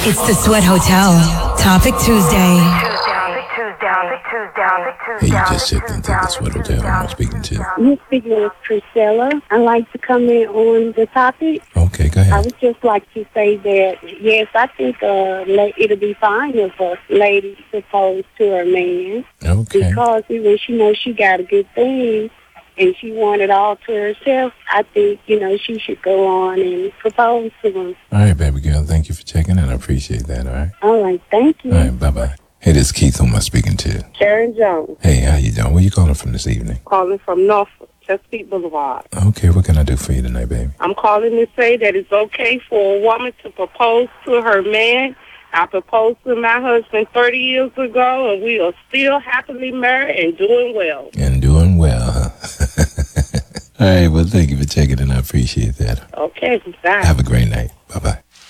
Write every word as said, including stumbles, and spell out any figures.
It's the Sweat Hotel. Topic Tuesday. Hey, you just checked into the Sweat Hotel. I'm speaking to. You're speaking with Priscilla. I'd like to comment on the topic. Okay, go I ahead. would just like to say that, yes, I think uh, la- it'll be fine if a lady proposed to her man. Okay. Because when she knows she got a good thing and she wanted it all to herself, I think, you know, she should go on and propose to him. All right, baby girl. Thank you for checking in. I appreciate that, all right? All right, thank you. All right, bye-bye. Hey, this is Keith. Who am I speaking to? Sharon Jones, Hey, how you doing? Where you calling from this evening? calling from Norfolk, Chesapeake Boulevard. Okay, what can I do for you tonight, baby? I'm calling to say that it's okay for a woman to propose to her man. I proposed to my husband thirty years ago, and we are still happily married and doing well. And doing well, huh? All right, well, thank you for checking in. I appreciate that. Okay, bye. Have a great night. Bye-bye.